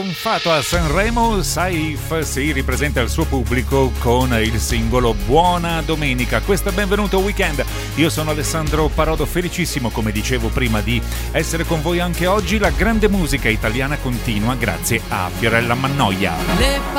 Trionfato a Sanremo, Saif si ripresenta al suo pubblico con il singolo Buona Domenica. Questo è Benvenuto Weekend. Io sono Alessandro Parodo, felicissimo, come dicevo prima, di essere con voi anche oggi. La grande musica italiana continua grazie a Fiorella Mannoia.